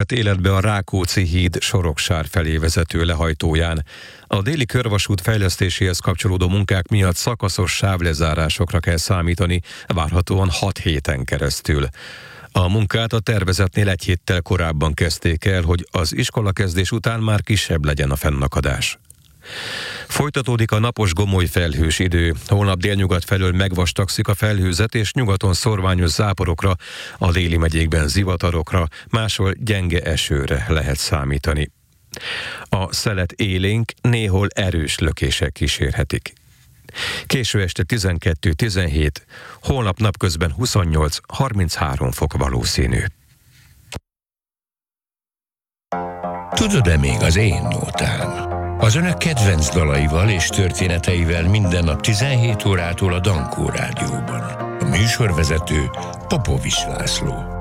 lépett életbe a Rákóczi híd Soroksár felé vezető lehajtóján. A déli körvasút fejlesztéséhez kapcsolódó munkák miatt szakaszos sávlezárásokra kell számítani, várhatóan 6 héten keresztül. A munkát a tervezetnél 1 héttel korábban kezdték el, hogy az iskolakezdés után már kisebb legyen a fennakadás. Folytatódik a napos gomoly felhős idő. Holnap délnyugat felől megvastagszik a felhőzet, és nyugaton szorványos záporokra, a déli megyékben zivatarokra, máshol gyenge esőre lehet számítani. A szelet élénk, néhol erős lökések kísérhetik. Késő este 12-17, holnap napközben 28-33 fok valószínű. Tudod-e még az én nótám? Az önök kedvenc dalaival és történeteivel minden nap 17 órától a Dankó Rádióban. A műsorvezető Popovics László.